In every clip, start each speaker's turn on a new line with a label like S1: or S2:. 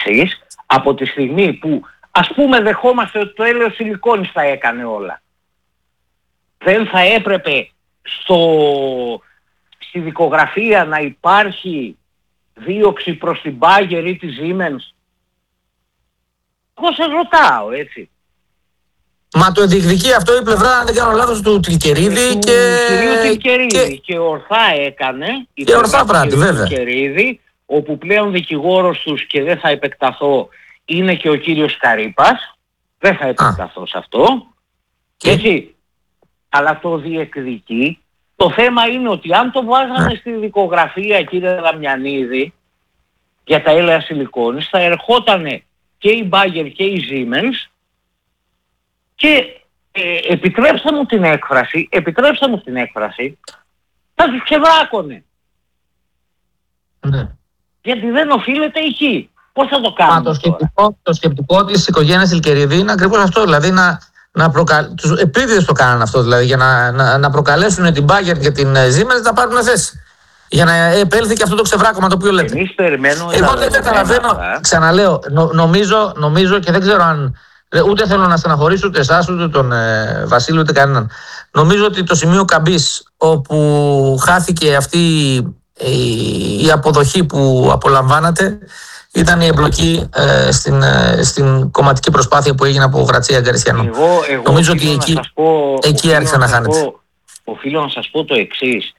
S1: εξής, από τη στιγμή που ας πούμε δεχόμαστε ότι το έλαιος σιλικόνης τα έκανε όλα, δεν θα έπρεπε στη δικογραφία να υπάρχει δίωξη προς την Bayer ή τη Siemens? Εγώ σε ρωτάω, έτσι.
S2: Μα το διεκδικεί αυτό η πλευρά, αν δεν κάνω λάθος, του Τιλκερίδη
S1: και ορθά έκανε.
S2: Και ορθά πράττει, βέβαια.
S1: Τιλκερίδη, όπου πλέον δικηγόρος τους, και δεν θα επεκταθώ, είναι και ο κύριος Καρύπας. Δεν θα επεκταθώ σε αυτό. Έτσι. Αλλά το διεκδικεί. Το θέμα είναι ότι αν το βάζανε στη δικογραφία, κύριε Δαμιανίδη, για τα έλαια σιλικόνης, θα ερχότανε και η Bayer και η Siemens και επιτρέψτε μου την έκφραση, θα τους ξεβράκωνε.
S2: Ναι.
S1: Γιατί δεν οφείλεται εκεί. Πώς θα το κάνουμε?
S2: Το σκεπτικό της οικογένειας Τιλκερίδη είναι ακριβώς αυτό, δηλαδή τους επίτηδες το κάνανε αυτό, δηλαδή για να προκαλέσουν την Bayer και την Siemens να πάρουν θέση. Για να επέλθει και αυτό το ξεβράκωμα το οποίο λέτε.
S1: Εμείς περιμένουμε.
S2: Εγώ δεν καταλαβαίνω, ξαναλέω, νομίζω και δεν ξέρω αν. Ούτε θέλω να στεναχωρήσω ούτε εσάς, ούτε τον Βασίλη, ούτε κανέναν. Νομίζω ότι το σημείο καμπής όπου χάθηκε αυτή η αποδοχή που απολαμβάνατε ήταν η εμπλοκή στην κομματική προσπάθεια που έγινε από Γρατσία Γκαρισιανού. Νομίζω ότι εκεί άρχισε να χάνεται.
S1: Οφείλω να σας πω το εξής.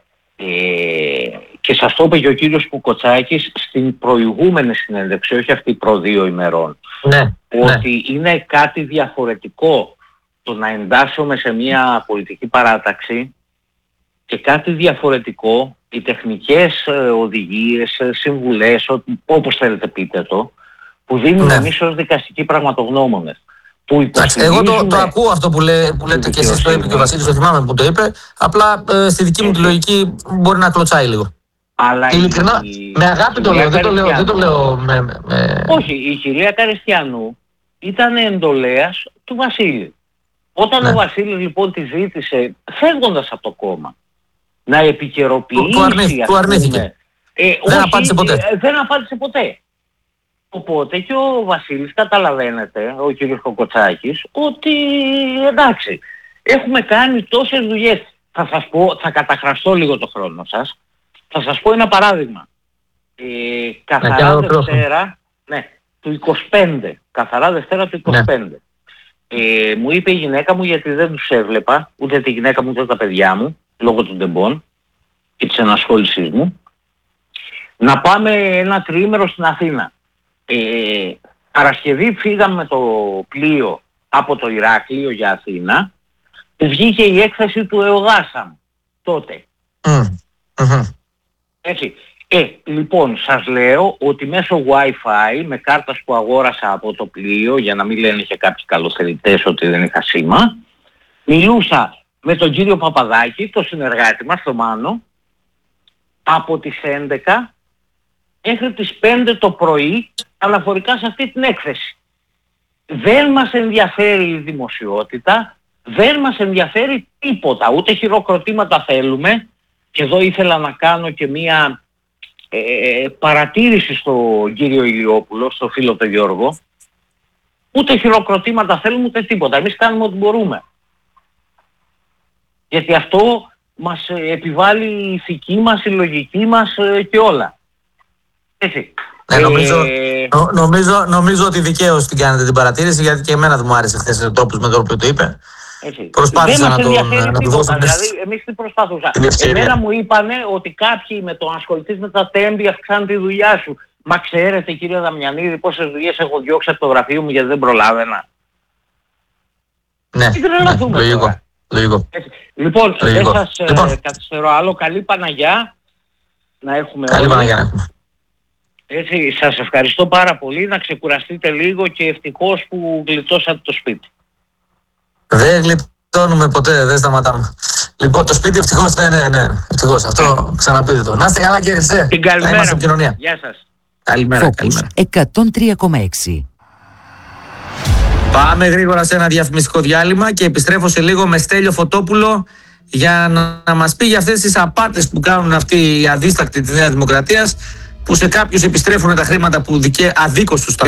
S1: Και σας το είπε και ο κύριος Κουκοτσάκης στην προηγούμενη συνέντευξη, όχι αυτή προ 2 ημερών.
S2: Ναι,
S1: ότι είναι κάτι διαφορετικό το να εντάσσουμε σε μια πολιτική παράταξη και κάτι διαφορετικό οι τεχνικές οδηγίες, συμβουλές, όπως θέλετε πείτε το, που δίνουμε εμείς ως δικαστικοί πραγματογνώμονες.
S2: Εγώ το ακούω αυτό που λέτε και εσείς, το είπε και ο Βασίλης, το θυμάμαι που το είπε, απλά στη δική μου τη λογική μπορεί να κλωτσάει λίγο.
S1: Αλλά
S2: ειλικρινά, με αγάπη το λέω, δεν το λέω
S1: Όχι, η κυρία Καριστιανού ήταν εντολέας του Βασίλη. Όταν ο Βασίλης λοιπόν τη ζήτησε, φεύγοντας από το κόμμα, να επικαιροποιήσει,
S2: του αρνήθηκε. Δεν
S1: απάντησε ποτέ. Οπότε και ο Βασίλης, καταλαβαίνετε, ο κύριος Κοκοτσάκης, ότι εντάξει, έχουμε κάνει τόσες δουλειές. Θα σας πω, θα καταχραστώ λίγο το χρόνο σας. Θα σας πω ένα παράδειγμα. Καθαρά Δευτέρα, του 25. Καθαρά Δευτέρα του 25. Μου είπε η γυναίκα μου, γιατί δεν τους έβλεπα, ούτε τη γυναίκα μου ούτε τα παιδιά μου, λόγω των τεμπών και της ενασχόλησής μου, να πάμε ένα τριήμερο στην Αθήνα. Παρασκευή φύγαμε με το πλοίο από το Ηράκλειο για Αθήνα, που βγήκε η έκθεση του ΕΟΓΑΣΑΜ τότε. Έτσι. Λοιπόν, σας λέω ότι μέσω Wi-Fi, με κάρτας που αγόρασα από το πλοίο, για να μην λένε και κάποιοι καλοθερητές ότι δεν είχα σήμα, μιλούσα με τον κύριο Παπαδάκη, το συνεργάτη μας, τον Μάνο, από τις 11 μέχρι τις 5 το πρωί, αναφορικά σε αυτή την έκθεση. Δεν μας ενδιαφέρει η δημοσιότητα, δεν μας ενδιαφέρει τίποτα, ούτε χειροκροτήματα θέλουμε. Και εδώ ήθελα να κάνω και μία παρατήρηση στον κύριο Ηλιόπουλο, στο φίλο τον Γιώργο. Ούτε χειροκροτήματα θέλουμε, ούτε τίποτα. Εμείς κάνουμε ό,τι μπορούμε. Γιατί αυτό μας επιβάλλει η ηθική μας, η λογική μας και όλα. Έτσι.
S2: Νομίζω ότι δικαίως την κάνετε την παρατήρηση, γιατί και εμένα δεν μου άρεσε χθες ο τρόπος με τον οποίο το είπε.
S1: Έτσι.
S2: Προσπάθησα να
S1: το δώσω. Δηλαδή, εμείς τι προσπαθούσα. Εμένα μου είπανε ότι κάποιοι με το να ασχοληθείς με τα τέμπη αυξάνουν τη δουλειά σου. Μα ξέρετε, κύριε Δαμιανίδη, πόσες δουλειές έχω διώξει από το γραφείο μου γιατί δεν προλάβαινα?
S2: Ναι, λογικό.
S1: Λοιπόν, δεν σας καθυστερώ άλλο. Καλή Παναγιά να έχουμε
S2: όλοι. Καλή Παναγιά να έχουμε.
S1: Έτσι, σας ευχαριστώ πάρα πολύ. Να ξεκουραστείτε λίγο και ευτυχώς που γλιτώσατε το σπίτι.
S2: Δεν γλιτώνουμε ποτέ, δεν σταματάμε. Λοιπόν, το σπίτι ευτυχώς, ναι, ευτυχώς. Αυτό ξαναπείτε το. Να είστε καλά, κύριε Σέ.
S1: Την καλημέρα.
S2: Είμαστε επικοινωνία.
S1: Γεια σας.
S2: Καλημέρα.
S3: 103,6.
S2: Πάμε γρήγορα σε ένα διαφημιστικό διάλειμμα και επιστρέφω σε λίγο με Στέλιο Φωτόπουλο για να μας πει για αυτές τις απάτες που κάνουν αυτοί οι αδίστακτοι της Νέας Δημοκρατίας, που σε κάποιους επιστρέφουν τα χρήματα που αδίκως τους